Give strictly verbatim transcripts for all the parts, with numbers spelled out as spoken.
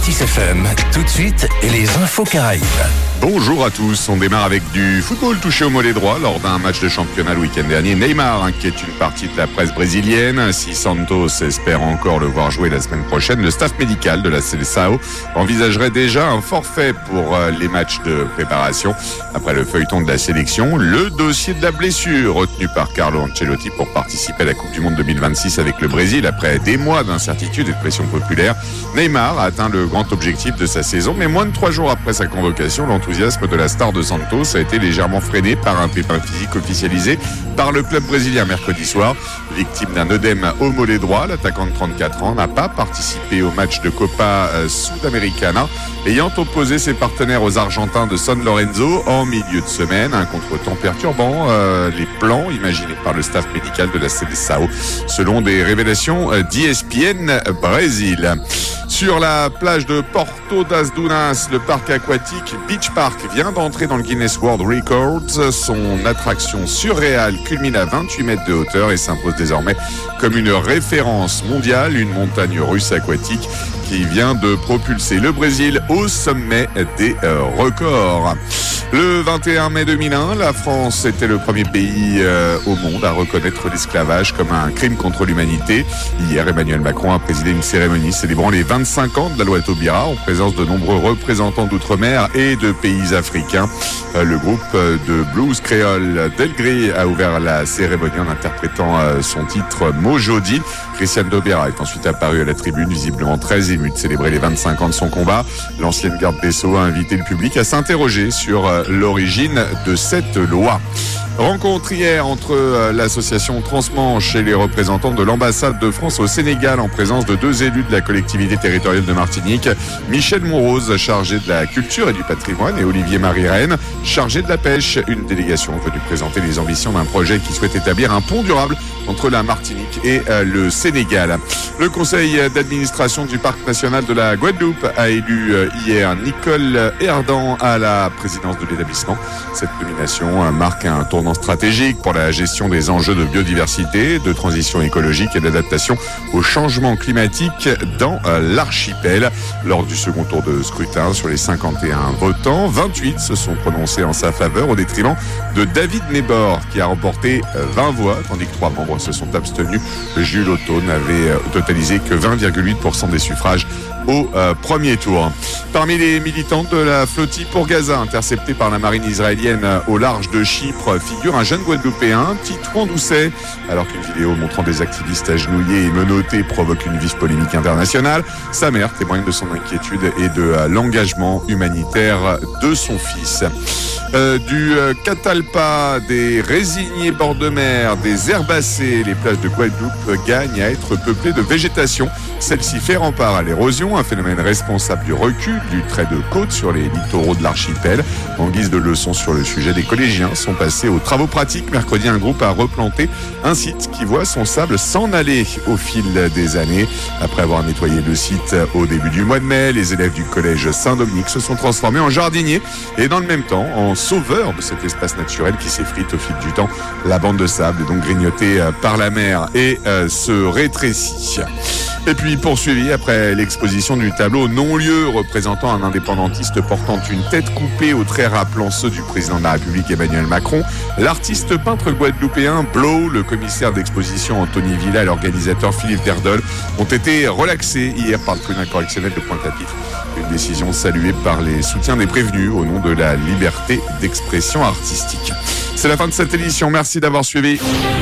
Métis F M, tout de suite, les infos Caraïbes. Bonjour à tous, on démarre avec du football touché au mollet droit lors d'un match de championnat le week-end dernier. Neymar inquiète une partie de la presse brésilienne. Si Santos espère encore le voir jouer la semaine prochaine, le staff médical de la Seleção envisagerait déjà un forfait pour les matchs de préparation. Après le feuilleton de la sélection, le dossier de la blessure retenu par Carlo Ancelotti pour participer à la Coupe du Monde deux mille vingt-six avec le Brésil après des mois d'incertitude et de pression populaire. Neymar a atteint le grand objectif de sa saison, mais moins de trois jours après sa convocation, l'enthousiasme de la star de Santos a été légèrement freiné par un pépin physique officialisé par le club brésilien mercredi soir. Victime d'un œdème au mollet droit, l'attaquant de trente-quatre ans n'a pas participé au match de Copa Sudamericana, ayant opposé ses partenaires aux Argentins de San Lorenzo en milieu de semaine. Un contretemps perturbant euh, les plans imaginés par le staff médical de la Seleção, selon des révélations d'E S P N Brésil. Sur la plage de Porto das Dunas, le parc aquatique Beach Park vient d'entrer dans le Guinness World Records. Son attraction surréale culmine à vingt-huit mètres de hauteur et s'impose désormais comme une référence mondiale, une montagne russe aquatique qui vient de propulser le Brésil au sommet des euh, records. Le vingt et un mai deux mille un, la France était le premier pays euh, au monde à reconnaître l'esclavage comme un crime contre l'humanité. Hier, Emmanuel Macron a présidé une cérémonie célébrant les vingt-cinq ans de la loi Taubira en présence de nombreux représentants d'outre-mer et de pays africains. Euh, le groupe de blues créole Delgré a ouvert la cérémonie en interprétant euh, son titre Mojodi. Christiane Taubira est ensuite apparue à la tribune, visiblement très émue de célébrer les vingt-cinq ans de son combat. L'ancienne garde des Sceaux a invité le public à s'interroger sur euh, l'origine de cette loi. Rencontre hier entre l'association Transmanche et les représentants de l'ambassade de France au Sénégal en présence de deux élus de la collectivité territoriale de Martinique. Michel Monrose, chargé de la culture et du patrimoine, et Olivier Marie-Reine, chargé de la pêche. Une délégation venue présenter les ambitions d'un projet qui souhaite établir un pont durable entre la Martinique et le Sénégal. Le conseil d'administration du parc national de la Guadeloupe a élu hier Nicole Herdan à la présidence de l'établissement. Cette nomination marque un tournant stratégique pour la gestion des enjeux de biodiversité, de transition écologique et d'adaptation au changement climatique dans l'archipel. Lors du second tour de scrutin, sur les cinquante et un votants, vingt-huit se sont prononcés en sa faveur au détriment de David Nébor qui a remporté vingt voix, tandis que trois membres se sont abstenus. Jules Otto n'avait totalisé que vingt virgule huit pour cent des suffrages au euh, premier tour. Parmi les militants de la flottille pour Gaza, interceptée par la marine israélienne au large de Chypre, figure un jeune Guadeloupéen, Titouan Doucet. Alors qu'une vidéo montrant des activistes agenouillés et menottés provoque une vive polémique internationale, sa mère témoigne de son inquiétude et de euh, l'engagement humanitaire de son fils. Euh, du euh, catalpa, des résignés bords de mer, des herbacées, les plages de Guadeloupe gagnent à être peuplées de végétation. Celle-ci fait rempart à l'érosion, un phénomène responsable du recul du trait de côte sur les littoraux de l'archipel. En guise de leçon sur le sujet, des collégiens sont passés aux travaux pratiques. Mercredi, un groupe a replanté un site qui voit son sable s'en aller au fil des années. Après avoir nettoyé le site au début du mois de mai, les élèves du collège Saint-Dominique se sont transformés en jardiniers et dans le même temps en sauveurs de cet espace naturel qui s'effrite au fil du temps. La bande de sable est donc grignotée par la mer et euh, se rétrécit. Et puis poursuivi après l'exposition du tableau non-lieu représentant un indépendantiste portant une tête coupée aux traits rappelant ceux du président de la République Emmanuel Macron, l'artiste peintre guadeloupéen Blo, le commissaire d'exposition Anthony Villa et l'organisateur Philippe Derdol ont été relaxés hier par le tribunal correctionnel de Pointe-à-Pitre. Une décision saluée par les soutiens des prévenus au nom de la liberté d'expression artistique. C'est la fin de cette édition. Merci d'avoir suivi.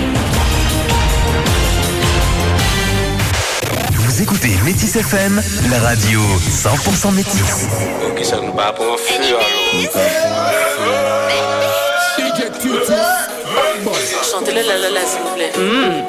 Vous écoutez Métis F M, la radio cent pour cent Métis. Chantez-le la la la s'il vous plaît. Mmh.